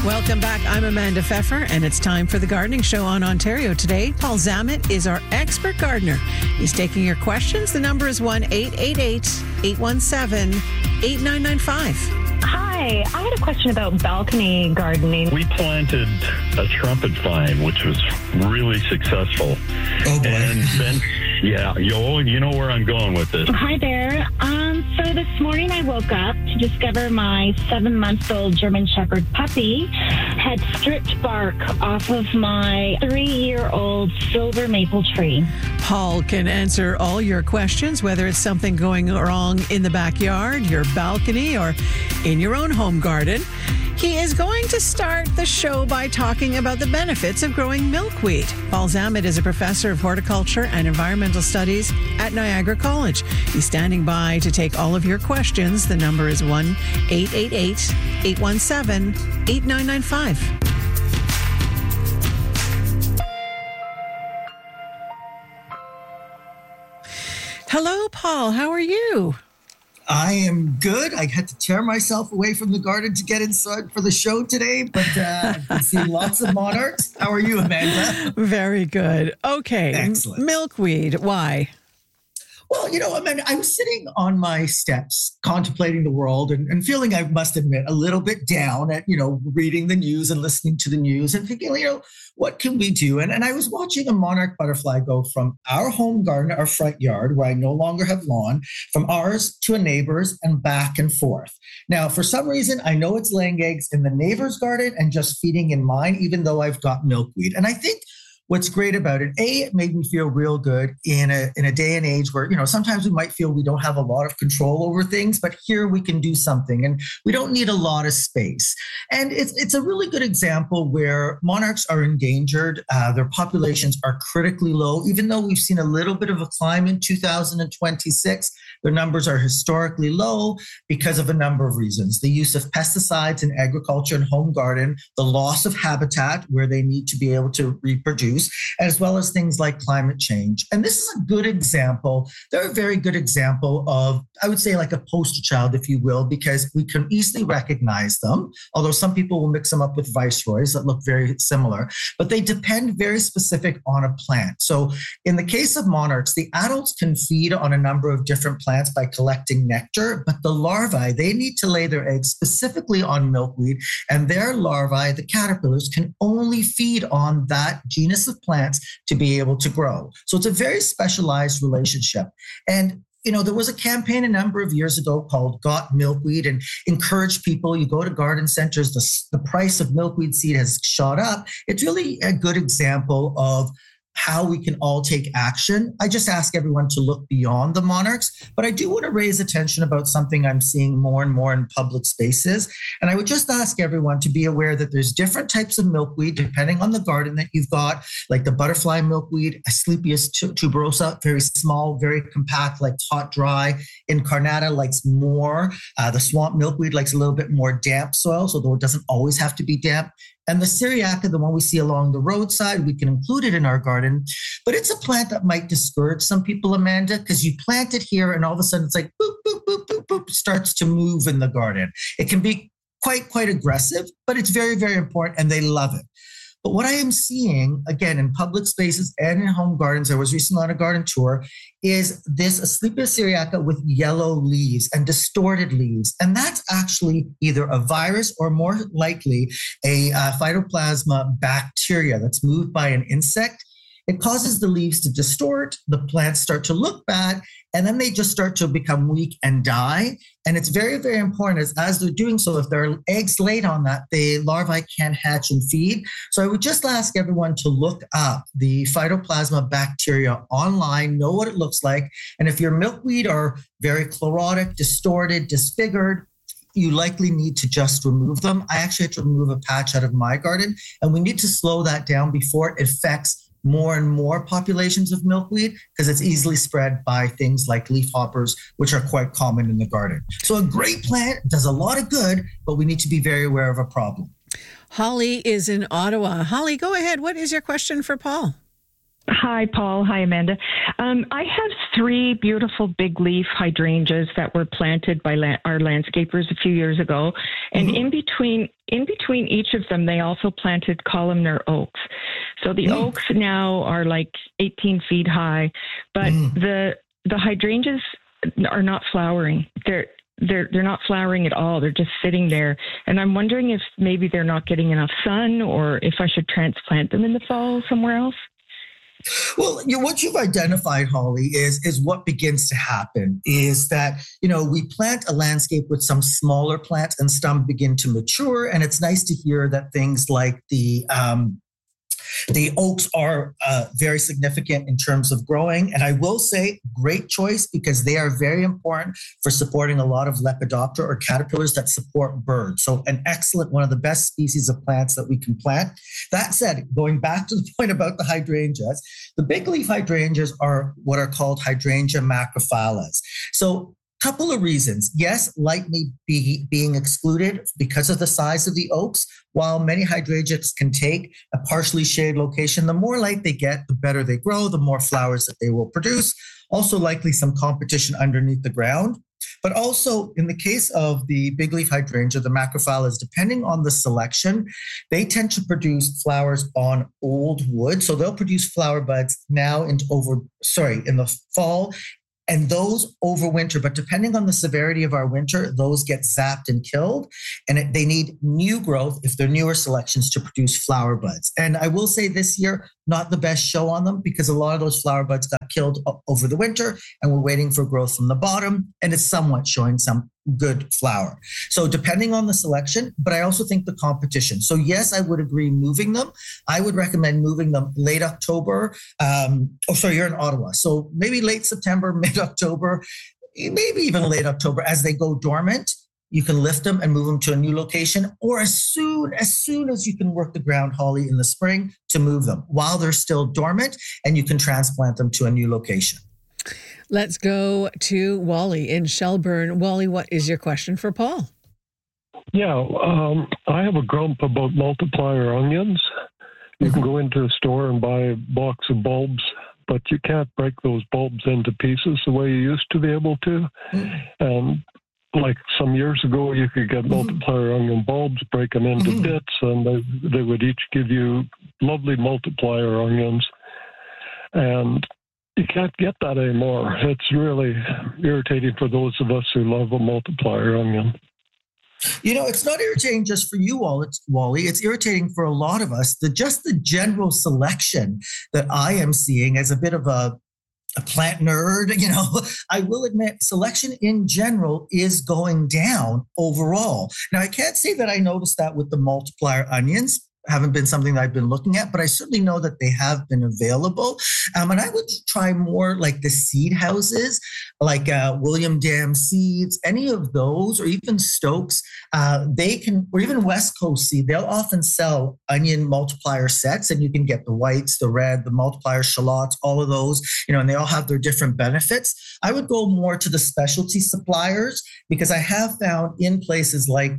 Welcome back. I'm Amanda Pfeffer, and it's time for the Gardening Show on Ontario Today. Paul Zammit is our expert gardener. He's taking your questions. The number is 1-888-817-8995. Hi, I had a question about balcony gardening. We planted a trumpet vine, which was really successful. Oh, boy. And then, you know where I'm going with this. Hi there. So this morning I woke up to discover my 7-month-old German Shepherd puppy had stripped bark off of my 3-year-old silver maple tree. Paul can answer all your questions, whether it's something going wrong in the backyard, your balcony, or in your own home garden. He is going to start the show by talking about the benefits of growing milkweed. Paul Zammit is a professor of horticulture and environmental studies at Niagara College. He's standing by to take all of your questions. The number is 1-888-817-8995. Hello, Paul. How are you? I am good. I had to tear myself away from the garden to get inside for the show today, but I've been seeing lots of monarchs. How are you, Amanda? Very good. Okay. Excellent. Milkweed. Why? Well, Amanda, I was sitting on my steps contemplating the world and feeling, I must admit, a little bit down at, reading the news and listening to the news and thinking, what can we do? And I was watching a monarch butterfly go from our home garden, our front yard, where I no longer have lawn, from ours to a neighbor's and back and forth. Now, for some reason, I know it's laying eggs in the neighbor's garden and just feeding in mine, even though I've got milkweed. And I think what's great about it, it made me feel real good in a day and age where, sometimes we might feel we don't have a lot of control over things, but here we can do something and we don't need a lot of space. And it's a really good example where monarchs are endangered. Their populations are critically low. Even though we've seen a little bit of a climb in 2026, their numbers are historically low because of a number of reasons. The use of pesticides in agriculture and home garden, the loss of habitat where they need to be able to reproduce, as well as things like climate change. And this is a good example. They're a very good example of, I would say, like a poster child, if you will, because we can easily recognize them, although some people will mix them up with viceroys that look very similar, but they depend very specific on a plant. So in the case of monarchs, the adults can feed on a number of different plants by collecting nectar, but the larvae, they need to lay their eggs specifically on milkweed, and their larvae, the caterpillars, can only feed on that genus of plants to be able to grow. So it's a very specialized relationship. And there was a campaign a number of years ago called Got Milkweed and encouraged people. You go to garden centers, the price of milkweed seed has shot up. It's really a good example of how we can all take action. I just ask everyone to look beyond the monarchs, but I do want to raise attention about something I'm seeing more and more in public spaces. And I would just ask everyone to be aware that there's different types of milkweed depending on the garden that you've got, like the butterfly milkweed, Asclepias tuberosa, very small, very compact, like hot, dry. Incarnata likes more. The swamp milkweed likes a little bit more damp soil, so though it doesn't always have to be damp. And the Syriaca, the one we see along the roadside, we can include it in our garden. But it's a plant that might discourage some people, Amanda, because you plant it here and all of a sudden it's like boop, boop, boop, boop, boop, starts to move in the garden. It can be quite aggressive, but it's very, very important and they love it. But what I am seeing, again, in public spaces and in home gardens, I was recently on a garden tour, is this Asclepias syriaca with yellow leaves and distorted leaves. And that's actually either a virus or more likely a phytoplasma bacteria that's moved by an insect. It causes the leaves to distort, the plants start to look bad, and then they just start to become weak and die. And it's very, very important as they're doing so, if there are eggs laid on that, the larvae can't hatch and feed. So I would just ask everyone to look up the phytoplasma bacteria online, know what it looks like. And if your milkweed are very chlorotic, distorted, disfigured, you likely need to just remove them. I actually had to remove a patch out of my garden, and we need to slow that down before it affects more and more populations of milkweed, because it's easily spread by things like leafhoppers, which are quite common in the garden. So a great plant does a lot of good, but we need to be very aware of a problem. Holly is in Ottawa. Holly, go ahead. What is your question for Paul? Hi, Paul. Hi, Amanda. I have 3 beautiful big leaf hydrangeas that were planted by our landscapers a few years ago. And in between each of them, they also planted columnar oaks. So the oaks now are like 18 feet high, but the hydrangeas are not flowering. They're not flowering at all. They're just sitting there. And I'm wondering if maybe they're not getting enough sun, or if I should transplant them in the fall somewhere else. Well, what you've identified, Holly, is what begins to happen is that, we plant a landscape with some smaller plants and some begin to mature. And it's nice to hear that things like the oaks are very significant in terms of growing. And I will say great choice, because they are very important for supporting a lot of Lepidoptera or caterpillars that support birds. So an excellent, one of the best species of plants that we can plant. That said, going back to the point about the hydrangeas, the big leaf hydrangeas are what are called Hydrangea macrophyllus. So couple of reasons. Yes, light may be being excluded because of the size of the oaks. While many hydrangeas can take a partially shaded location, the more light they get, the better they grow, the more flowers that they will produce. Also likely some competition underneath the ground. But also in the case of the big leaf hydrangea, the macrophyllus, depending on the selection, they tend to produce flowers on old wood. So they'll produce flower buds now in the fall, and those overwinter. But depending on the severity of our winter, those get zapped and killed. And they need new growth, if they're newer selections, to produce flower buds. And I will say this year, not the best show on them, because a lot of those flower buds got killed over the winter, and we're waiting for growth from the bottom. And it's somewhat showing some good flower. So depending on the selection, but I also think the competition. So yes, I would agree moving them. I would recommend moving them late October. You're in Ottawa. So maybe late September, mid-October, maybe even late October as they go dormant. You can lift them and move them to a new location, or as soon as you can work the ground, Holly, in the spring, to move them while they're still dormant, and you can transplant them to a new location. Let's go to Wally in Shelburne. Wally, what is your question for Paul? Yeah, I have a grump about multiplier onions. You can go into a store and buy a box of bulbs, but you can't break those bulbs into pieces the way you used to be able to. And like some years ago, you could get multiplier onion bulbs, break them into bits, and they would each give you lovely multiplier onions. And you can't get that anymore. It's really irritating for those of us who love a multiplier onion. It's not irritating just for you, Wally. It's irritating for a lot of us. The general selection that I am seeing as a bit of a plant nerd, I will admit selection in general is going down overall. Now, I can't say that I noticed that with the multiplier onions. Haven't been something that I've been looking at, but I certainly know that they have been available. And I would try more like the seed houses, like William Dam Seeds, any of those, or even Stokes. They can, or even West Coast Seed. They'll often sell onion multiplier sets, and you can get the whites, the red, the multiplier shallots, all of those, and they all have their different benefits. I would go more to the specialty suppliers, because I have found in places like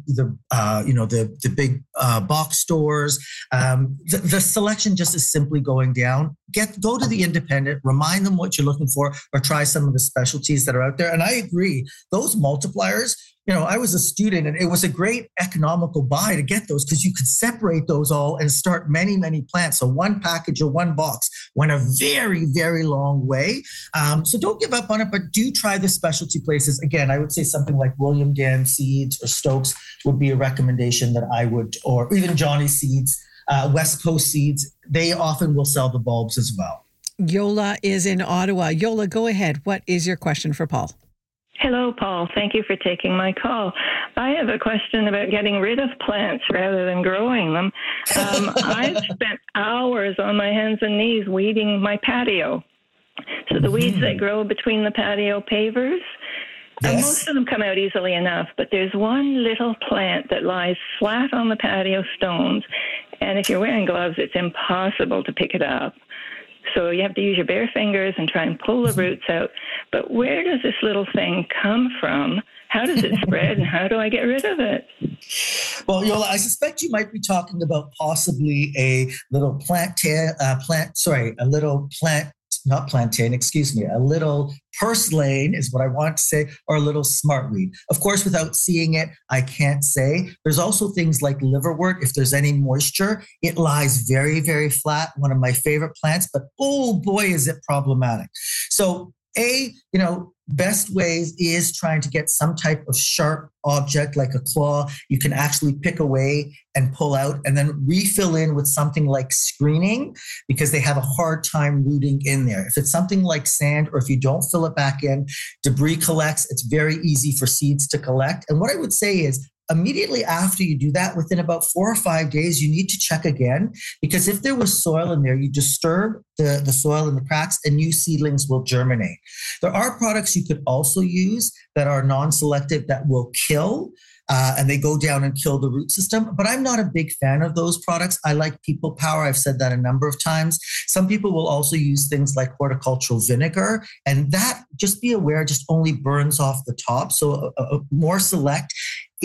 the big box stores, the selection just is simply going down. Go to the independent, remind them what you're looking for, or try some of the specialties that are out there. And I agree, those multipliers, I was a student, and it was a great economical buy to get those, because you could separate those all and start many, many plants. So one package or one box went a very, very long way. So don't give up on it, but do try the specialty places. Again, I would say something like William Dam Seeds or Stokes would be a recommendation that I would, or even Johnny Seeds, West Coast Seeds. They often will sell the bulbs as well. Yola is in Ottawa. Yola, go ahead. What is your question for Paul? Hello, Paul. Thank you for taking my call. I have a question about getting rid of plants rather than growing them. I've spent hours on my hands and knees weeding my patio. So the weeds that grow between the patio pavers, most of them come out easily enough, but there's one little plant that lies flat on the patio stones, and if you're wearing gloves, it's impossible to pick it up. So you have to use your bare fingers and try and pull the roots out. But where does this little thing come from? How does it spread, and how do I get rid of it? Well, Yola, I suspect you might be talking about possibly a little a little purslane is what I want to say, or a little smartweed. Of course, without seeing it, I can't say. There's also things like liverwort. If there's any moisture, it lies very, very flat. One of my favorite plants, but oh boy, is it problematic. So best ways is trying to get some type of sharp object like a claw you can actually pick away and pull out, and then refill in with something like screening, because they have a hard time rooting in there. If it's something like sand, or if you don't fill it back in, debris collects. It's very easy for seeds to collect. And what I would say is, immediately after you do that, within about 4 or 5 days, you need to check again, because if there was soil in there, you disturb the soil in the cracks and new seedlings will germinate. There are products you could also use that are non-selective that will kill, and they go down and kill the root system. But I'm not a big fan of those products. I like People Power. I've said that a number of times. Some people will also use things like horticultural vinegar, and that, just be aware, just only burns off the top. So a more select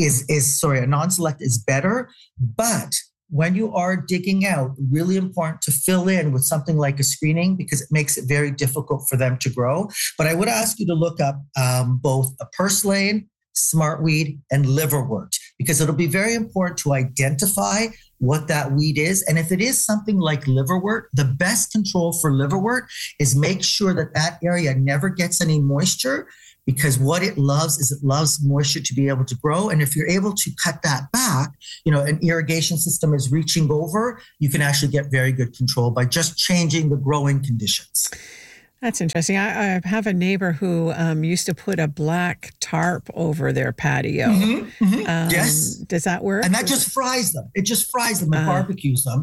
a non-select is better. But when you are digging out, really important to fill in with something like a screening, because it makes it very difficult for them to grow. But I would ask you to look up both a purslane, smartweed, and liverwort, because it'll be very important to identify what that weed is. And if it is something like liverwort, the best control for liverwort is make sure that that area never gets any moisture, because what it loves is it loves moisture to be able to grow. And if you're able to cut that back, an irrigation system is reaching over, you can actually get very good control by just changing the growing conditions. That's interesting. I have a neighbor who used to put a black tarp over their patio. Yes. Does that work? And that just fries them. It just fries them and barbecues them.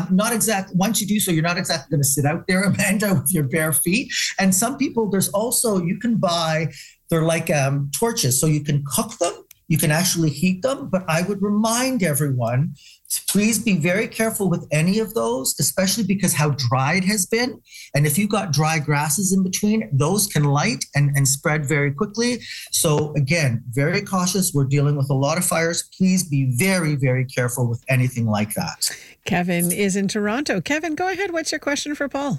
Once you do so, you're not exactly going to sit out there, Amanda, with your bare feet. And some people, you can buy, they're like torches, so you can cook them. You can actually heat them. But I would remind everyone, please be very careful with any of those, especially because how dry it has been. And if you've got dry grasses in between, those can light and spread very quickly. So again, very cautious. We're dealing with a lot of fires. Please be very, very careful with anything like that. Kevin is in Toronto. Kevin, go ahead. What's your question for Paul?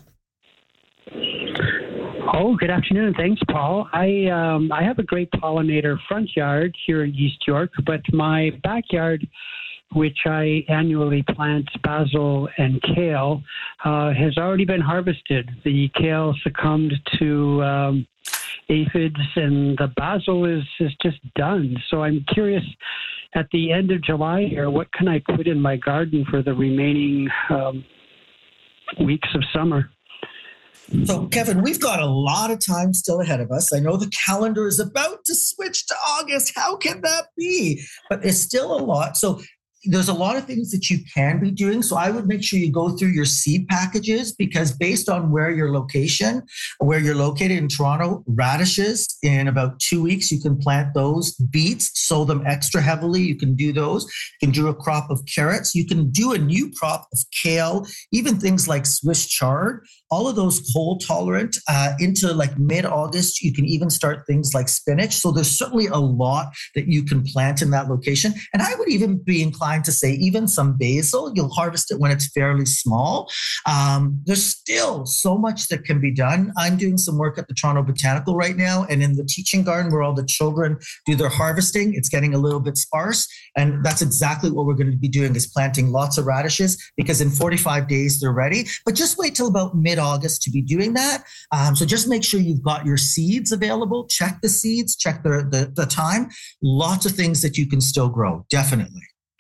Oh, good afternoon. Thanks, Paul. I have a great pollinator front yard here in East York, but my backyard, which I annually plant basil and kale, has already been harvested. The kale succumbed to aphids, and the basil is just done. So I'm curious, at the end of July here, what can I put in my garden for the remaining weeks of summer? So, Kevin, we've got a lot of time still ahead of us. I know the calendar is about to switch to August. How can that be? But there's still a lot. So there's a lot of things that you can be doing. So I would make sure you go through your seed packages, because based on where you're located in Toronto, radishes, in about 2 weeks, you can plant those. Beets, sow them extra heavily. You can do those. You can do a crop of carrots. You can do a new crop of kale, even things like Swiss chard. All of those cold tolerant into like mid-August. You can even start things like spinach. So there's certainly a lot that you can plant in that location. And I would even be inclined to say even some basil. You'll harvest it when it's fairly small. There's still so much that can be done. I'm doing some work at the Toronto Botanical right now, and in the teaching garden where all the children do their harvesting, it's getting a little bit sparse. And that's exactly what we're going to be doing, is planting lots of radishes, because in 45 days they're ready. But just wait till about mid-August to be doing that. So just make sure you've got your seeds available. Check the seeds, check the time. Lots of things that you can still grow, definitely.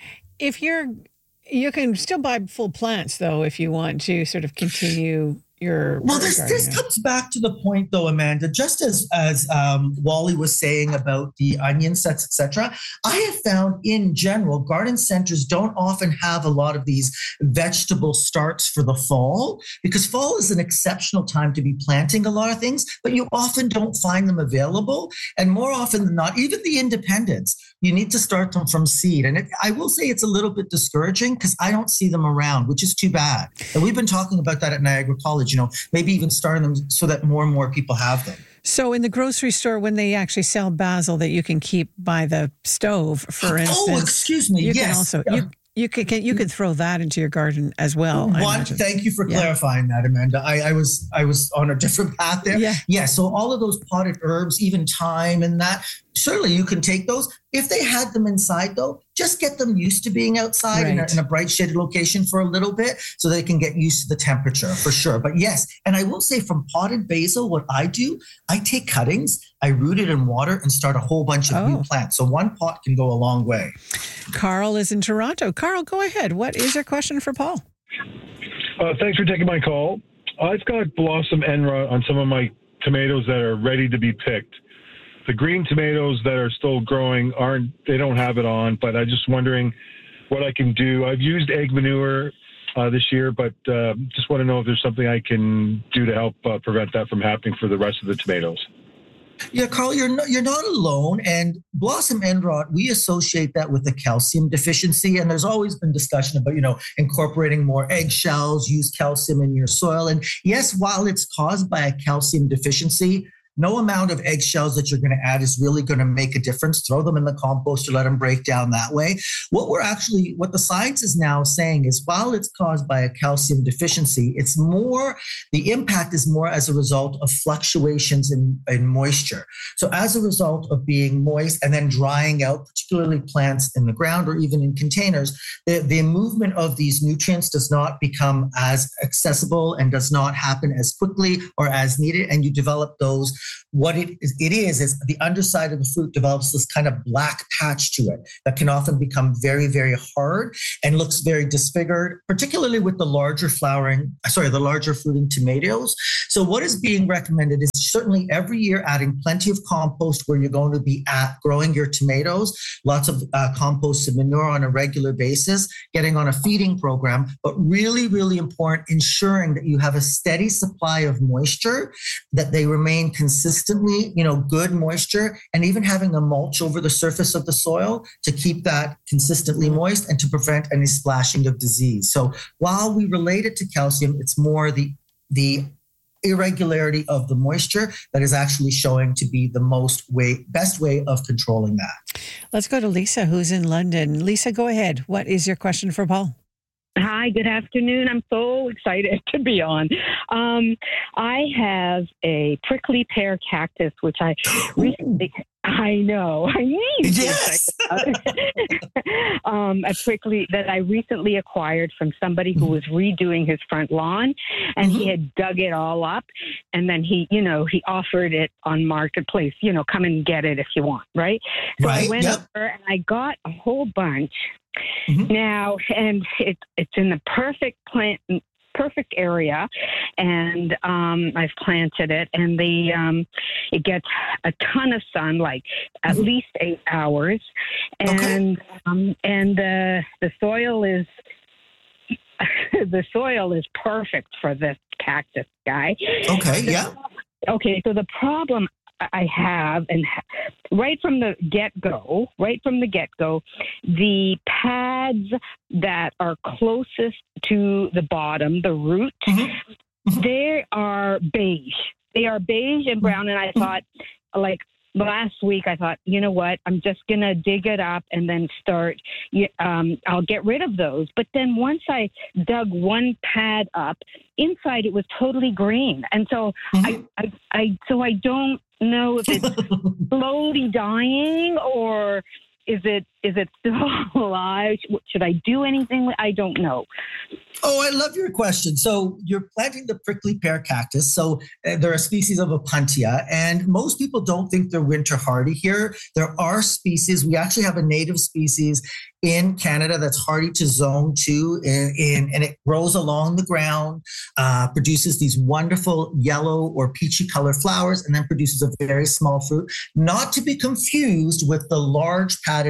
You can still buy full plants, though, if you want to sort of continue your. Well, this comes back to the point, though, Amanda, just as Wally was saying about the onion sets, etc. I have found in general, garden centers don't often have a lot of these vegetable starts for the fall, because fall is an exceptional time to be planting a lot of things, but you often don't find them available. And more often than not, even the independents, you need to start them from seed. And I will say it's a little bit discouraging because I don't see them around, which is too bad. And we've been talking about that at Niagara College, maybe even starting them so that more and more people have them. So in the grocery store, when they actually sell basil that you can keep by the stove, for instance. Oh, excuse me. You yes. can also, you could throw that into your garden as well. Thank you for clarifying that, Amanda. I was on a different path there. Yeah. So all of those potted herbs, even thyme and that, certainly you can take those. If they had them inside, though, just get them used to being outside in a bright shaded location for a little bit so they can get used to the temperature for sure. But yes, and I will say from potted basil, what I do, I take cuttings, I root it in water and start a whole bunch of new plants. So one pot can go a long way. Carl is in Toronto. Carl, go ahead. What is your question for Paul? Thanks for taking my call. I've got blossom end rot on some of my tomatoes that are ready to be picked. The green tomatoes that are still growing they don't have it on, but I'm just wondering what I can do. I've used egg manure this year, but just want to know if there's something I can do to help prevent that from happening for the rest of the tomatoes. Yeah, Carl, you're not alone. And blossom end rot, we associate that with a calcium deficiency. And there's always been discussion about, incorporating more eggshells, use calcium in your soil. And yes, while it's caused by a calcium deficiency, no amount of eggshells that you're going to add is really going to make a difference. Throw them in the compost or let them break down that way. What the science is now saying is while it's caused by a calcium deficiency, the impact is more as a result of fluctuations in moisture. So as a result of being moist and then drying out, particularly plants in the ground or even in containers, the movement of these nutrients does not become as accessible and does not happen as quickly or as needed. And you develop those. What it is the underside of the fruit develops this kind of black patch to it that can often become very, very hard and looks very disfigured, particularly with the larger fruiting tomatoes. So what is being recommended is certainly every year adding plenty of compost where you're going to be growing your tomatoes, lots of compost and manure on a regular basis, getting on a feeding program, but really, really important, ensuring that you have a steady supply of moisture, that they remain consistently, good moisture, and even having a mulch over the surface of the soil to keep that consistently moist and to prevent any splashing of disease. So while we relate it to calcium, it's more the irregularity of the moisture that is actually showing to be the best way of controlling that. Let's go to Lisa, who's in London. Lisa, go ahead. What is your question for Paul? Hi, good afternoon. I'm so excited to be on. I have a prickly pear cactus, which I recently... I know. I need yes. A prickly that I recently acquired from somebody who was redoing his front lawn, and he had dug it all up, and then he offered it on Marketplace. Come and get it if you want, right? So I went over and I got a whole bunch. Now, and it's in the perfect area, and I've planted it, and it gets a ton of sun, like at least 8 hours, and the soil is perfect for this cactus guy. Okay, so the problem I have, and right from the get-go, the pads that are closest to the bottom, the root, they are beige. They are beige and brown, and I thought, last week, I thought, you know what, I'm just going to dig it up and then start, I'll get rid of those. But then once I dug one pad up, inside it was totally green. And so I don't know if it's slowly dying or is it still alive? Should I do anything? I don't know. Oh, I love your question. So you're planting the prickly pear cactus. So they're a species of Opuntia, and most people don't think they're winter hardy here. There are species. We actually have a native species in Canada that's hardy to zone 2, and it grows along the ground, produces these wonderful yellow or peachy color flowers, and then produces a very small fruit, not to be confused with the large padded Opuntia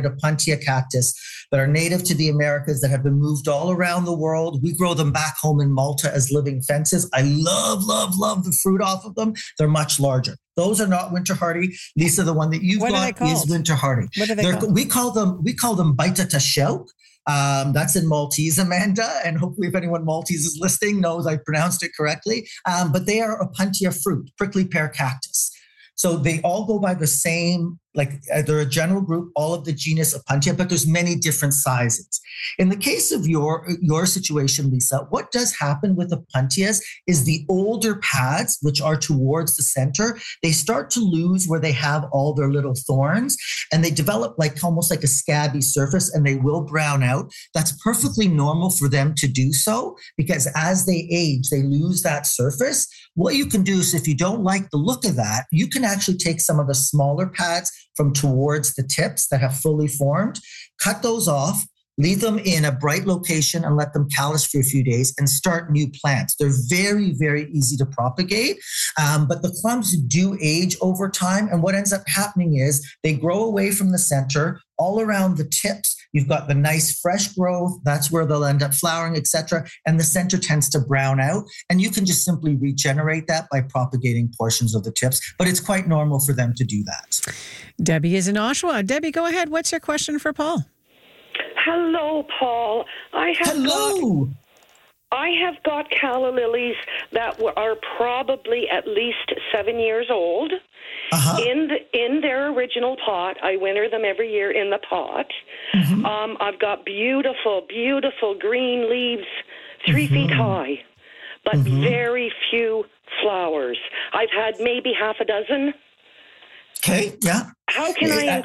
Opuntia cactus that are native to the Americas that have been moved all around the world. We grow them back home in Malta as living fences. I love the fruit off of them. They're much larger. Those are not winter hardy. Lisa, the one that you've got is winter hardy. What are they called? We call them Baita Tashelk. That's in Maltese, Amanda, and hopefully if anyone Maltese is listening knows I pronounced it correctly. But they are Opuntia fruit, prickly pear cactus. So they all go by the same, they're a general group, all of the genus Opuntia, but there's many different sizes. In the case of your situation, Lisa, what does happen with Opuntias is the older pads, which are towards the center, they start to lose where they have all their little thorns, and they develop almost like a scabby surface, and they will brown out. That's perfectly normal for them to do so, because as they age, they lose that surface. What you can do is, if you don't like the look of that, you can actually take some of the smaller pads from towards the tips that have fully formed, cut those off, leave them in a bright location and let them callus for a few days and start new plants. They're very, very easy to propagate, but the clumps do age over time. And what ends up happening is they grow away from the center, all around the tips. You've got the nice fresh growth. That's where they'll end up flowering, etc. And the center tends to brown out. And you can just simply regenerate that by propagating portions of the tips. But it's quite normal for them to do that. Debbie is in Oshawa. Debbie, go ahead. What's your question for Paul? Hello, Paul. I have got calla lilies that are probably at least 7 years old. In their original pot. I winter them every year in the pot. I've got beautiful, beautiful green leaves, 3 feet high, but very few flowers. I've had maybe half a dozen. Okay, yeah. How can I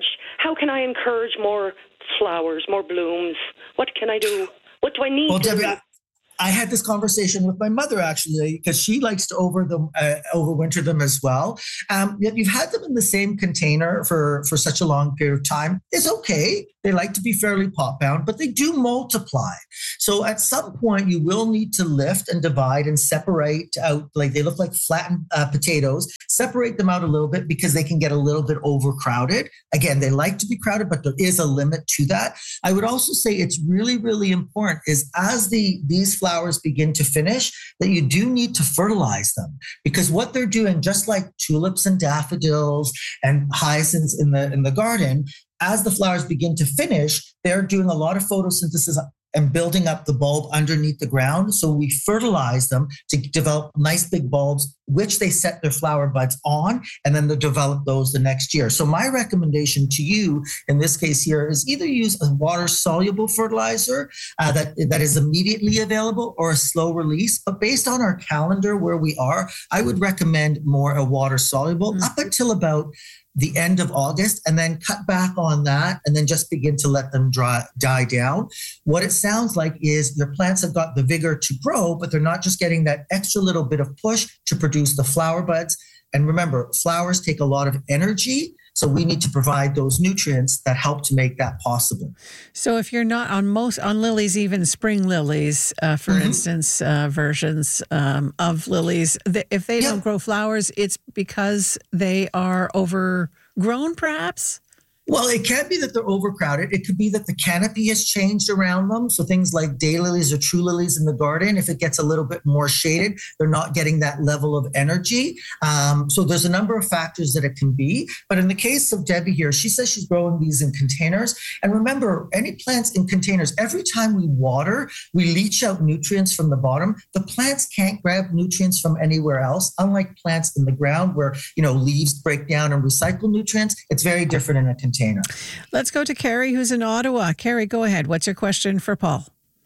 encourage more flowers, more blooms? What can I do? What do I need to do? I had this conversation with my mother, actually, because she likes to overwinter them as well. Yet you've had them in the same container for such a long period of time. It's okay. They like to be fairly pot bound, but they do multiply. So at some point, you will need to lift and divide and separate out, they look like flattened potatoes, separate them out a little bit because they can get a little bit overcrowded. Again, they like to be crowded, but there is a limit to that. I would also say it's really, really important is as these flowers begin to finish, that you do need to fertilize them, because what they're doing, just like tulips and daffodils and hyacinths in the garden, as the flowers begin to finish, they're doing a lot of photosynthesis and building up the bulb underneath the ground. So we fertilize them to develop nice big bulbs, which they set their flower buds on, and then they develop those the next year. So my recommendation to you in this case here is either use a water-soluble fertilizer that is immediately available, or a slow release. But based on our calendar where we are, I would recommend more a water-soluble up until about the end of August, and then cut back on that, and then just begin to let them die down. What it sounds like is your plants have got the vigor to grow, but they're not just getting that extra little bit of push to produce the flower buds. And remember, flowers take a lot of energy, so we need to provide those nutrients that help to make that possible. So if you're not on lilies, even spring lilies, for instance, versions of lilies, if they don't grow flowers, it's because they are overgrown, perhaps? Well, it can't be that they're overcrowded. It could be that the canopy has changed around them. So things like daylilies or true lilies in the garden, if it gets a little bit more shaded, they're not getting that level of energy. So there's a number of factors that it can be. But in the case of Debbie here, she says she's growing these in containers. And remember, any plants in containers, every time we water, we leach out nutrients from the bottom. The plants can't grab nutrients from anywhere else. Unlike plants in the ground where, leaves break down and recycle nutrients, it's very different in a container. Let's go to Carrie, who's in Ottawa. Carrie, go ahead. What's your question for Paul?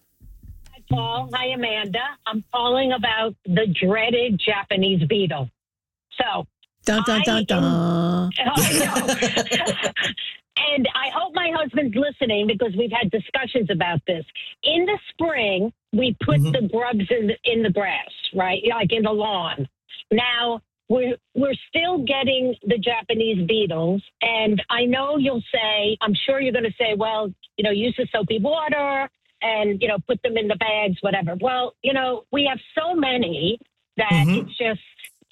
Hi, Paul. Hi, Amanda. I'm calling about the dreaded Japanese beetle. So, dun, dun, dun, dun. I know. And I hope my husband's listening, because we've had discussions about this. In the spring, we put the grubs in the grass, right? Like in the lawn. Now, we're still getting the Japanese beetles. And I know you'll say, I'm sure you're going to say, well, use the soapy water and, put them in the bags, whatever. Well, we have so many that it's just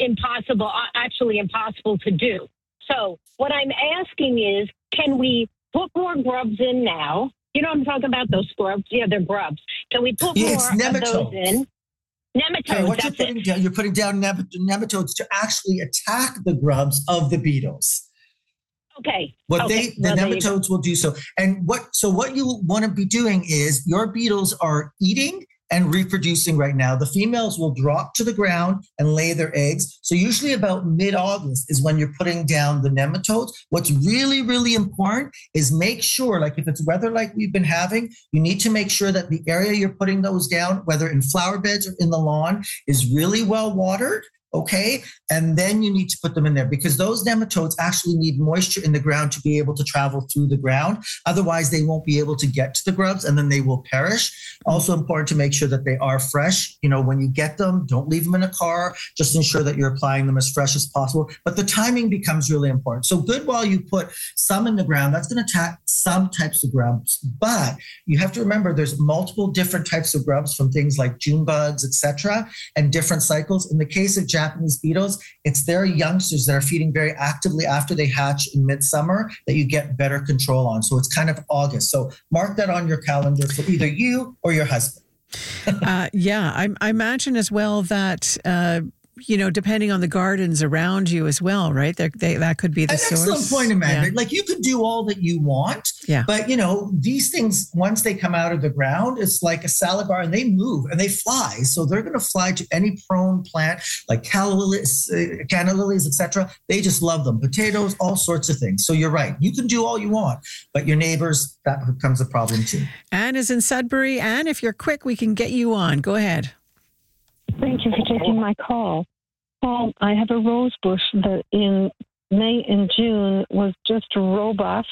actually impossible to do. So what I'm asking is, can we put more grubs in now? You know what I'm talking about? Those grubs? Yeah, they're grubs. Can we put more of those in? Nematodes. Okay, what you're putting down nematodes to actually attack the grubs of the beetles. Okay. The nematodes will do so. And what you want to be doing is your beetles are eating and reproducing right now. The females will drop to the ground and lay their eggs. So usually about mid-August is when you're putting down the nematodes. What's really, really important is make sure, like if it's weather like we've been having, you need to make sure that the area you're putting those down, whether in flower beds or in the lawn, is really well watered. Okay. And then you need to put them in there because those nematodes actually need moisture in the ground to be able to travel through the ground. Otherwise, they won't be able to get to the grubs and then they will perish. Also important to make sure that they are fresh. You know, when you get them, don't leave them in a car. Just ensure that you're applying them as fresh as possible. But the timing becomes really important. So good while you put some in the ground, that's going to attack some types of grubs. But you have to remember there's multiple different types of grubs from things like June bugs, etc., and different cycles. In the case of Japanese beetles, it's their youngsters that are feeding very actively after they hatch in midsummer that you get better control on. So it's kind of August. So mark that on your calendar for either you or your husband. I imagine as well that, depending on the gardens around you as well, right? That could be the source. Excellent point, Amanda. Yeah. Like you can do all that you want, but these things, once they come out of the ground, it's like a salad bar and they move and they fly. So they're going to fly to any prone plant like canna lilies, etc. They just love them. Potatoes, all sorts of things. So you're right. You can do all you want, but your neighbors, that becomes a problem too. Anne is in Sudbury. Anne, if you're quick, we can get you on. Go ahead. Thank you for taking my call. I have a rose bush that in May and June was just robust.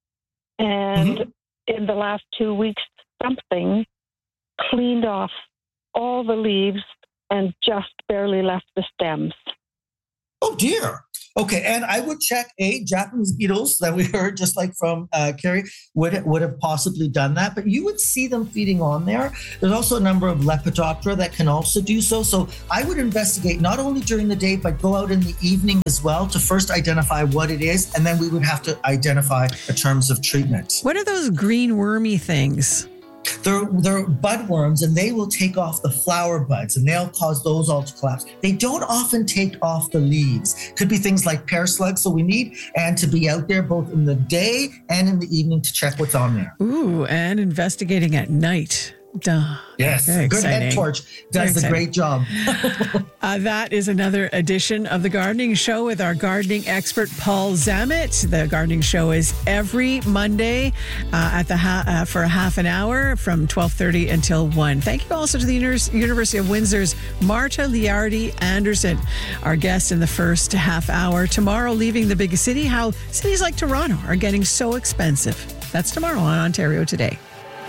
And in the last 2 weeks, something cleaned off all the leaves and just barely left the stems. Oh, dear. Okay, and I would check Japanese beetles that we heard, just like from Carrie, would have possibly done that. But you would see them feeding on there. There's also a number of Lepidoptera that can also do so. So I would investigate not only during the day, but go out in the evening as well to first identify what it is. And then we would have to identify the terms of treatment. What are those green wormy things? They're budworms, and they will take off the flower buds, and they'll cause those all to collapse. They don't often take off the leaves. Could be things like pear slugs. So we need Anne to be out there both in the day and in the evening to check what's on there. Ooh, and investigating at night. Duh. Yes, good head torch does a great job. That is another edition of The Gardening Show with our gardening expert, Paul Zammit. The Gardening Show is every Monday for a half an hour from 12:30 until 1. Thank you also to the University of Windsor's Marta Liardi Anderson, our guest in the first half hour. Tomorrow, leaving the big city, how cities like Toronto are getting so expensive. That's tomorrow on Ontario Today.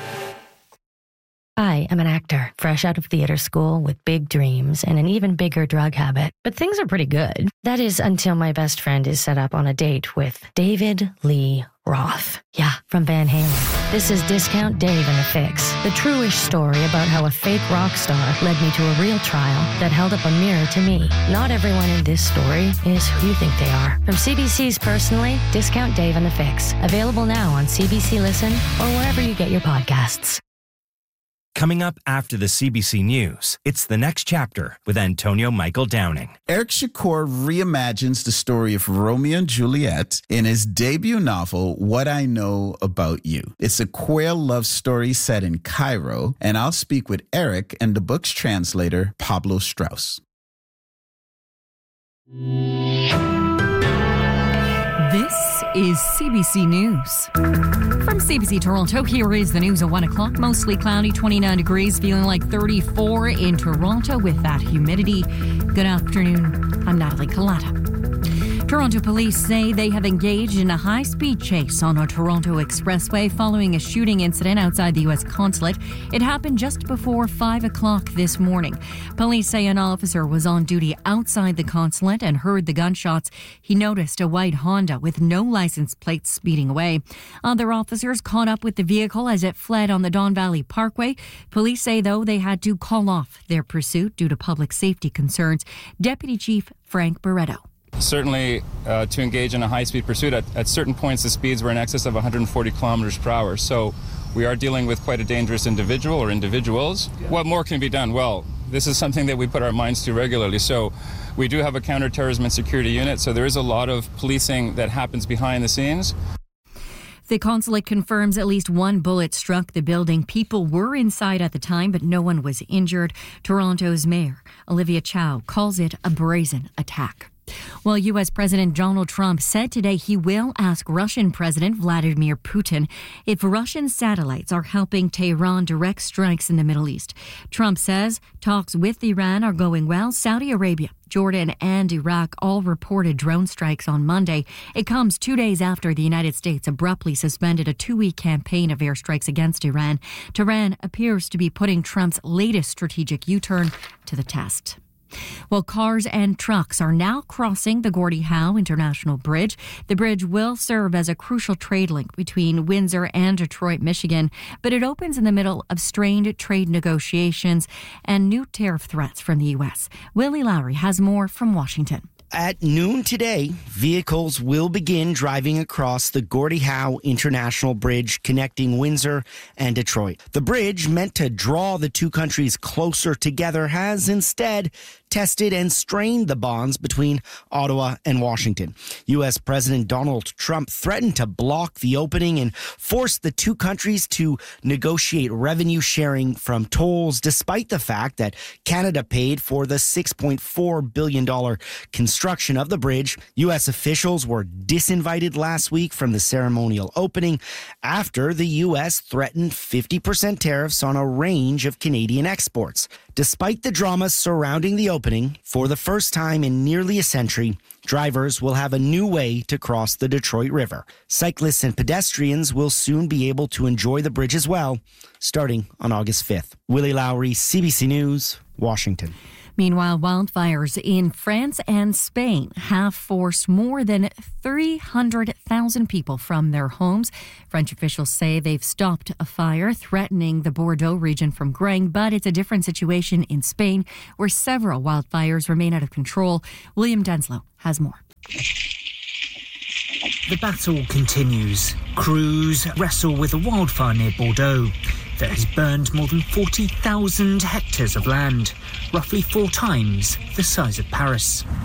I am an actor, fresh out of theater school with big dreams and an even bigger drug habit. But things are pretty good. That is until my best friend is set up on a date with David Lee Roth. Yeah, from Van Halen. This is Discount Dave and the Fix, the true-ish story about how a fake rock star led me to a real trial that held up a mirror to me. Not everyone in this story is who you think they are. From CBC's Personally, Discount Dave and the Fix. Available now on CBC Listen or wherever you get your podcasts. Coming up after the CBC News, it's The Next Chapter with Antonio Michael Downing. Eric Shakur reimagines the story of Romeo and Juliet in his debut novel, What I Know About You. It's a queer love story set in Cairo, and I'll speak with Eric and the book's translator, Pablo Strauss. This is CBC News. From CBC Toronto, here is the news at 1 o'clock. Mostly cloudy, 29 degrees, feeling like 34 in Toronto with that humidity. Good afternoon. I'm Natalie Collada. Toronto police say they have engaged in a high-speed chase on a Toronto expressway following a shooting incident outside the U.S. consulate. It happened just before 5 o'clock this morning. Police say an officer was on duty outside the consulate and heard the gunshots. He noticed a white Honda with no license plates speeding away. Other officers caught up with the vehicle as it fled on the Don Valley Parkway. Police say, though, they had to call off their pursuit due to public safety concerns. Deputy Chief Frank Barretto. Certainly, to engage in a high-speed pursuit, at certain points the speeds were in excess of 140 kilometers per hour. So we are dealing with quite a dangerous individual or individuals. What more can be done? Well, this is something that we put our minds to regularly. So we do have a counterterrorism and security unit, so there is a lot of policing that happens behind the scenes. The consulate confirms at least one bullet struck the building. People were inside at the time, but no one was injured. Toronto's mayor, Olivia Chow, calls it a brazen attack. Well, U.S. President Donald Trump said today he will ask Russian President Vladimir Putin if Russian satellites are helping Tehran direct strikes in the Middle East. Trump says talks with Iran are going well. Saudi Arabia, Jordan and Iraq all reported drone strikes on Monday. It comes 2 days after the United States abruptly suspended a 2-week campaign of airstrikes against Iran. Tehran appears to be putting Trump's latest strategic U-turn to the test. Well, cars and trucks are now crossing the Gordie Howe International Bridge. The bridge will serve as a crucial trade link between Windsor and Detroit, Michigan, but it opens in the middle of strained trade negotiations and new tariff threats from the U.S. Willie Lowry has more from Washington. At noon today, vehicles will begin driving across the Gordie Howe International Bridge connecting Windsor and Detroit. The bridge, meant to draw the two countries closer together, has instead tested and strained the bonds between Ottawa and Washington. U.S. President Donald Trump threatened to block the opening and force the two countries to negotiate revenue sharing from tolls, despite the fact that Canada paid for the $6.4 billion construction of the bridge. U.S. officials were disinvited last week from the ceremonial opening after the U.S. threatened 50% tariffs on a range of Canadian exports. Despite the drama surrounding the opening, for the first time in nearly a century, drivers will have a new way to cross the Detroit River. Cyclists and pedestrians will soon be able to enjoy the bridge as well, starting on August 5th. Willie Lowry, CBC News, Washington. Meanwhile, wildfires in France and Spain have forced more than 300,000 people from their homes. French officials say they've stopped a fire threatening the Bordeaux region from growing, but it's a different situation in Spain, where several wildfires remain out of control. William Denslow has more. The battle continues. Crews wrestle with a wildfire near Bordeaux that has burned more than 40,000 hectares of land, roughly 4 times the size of Paris.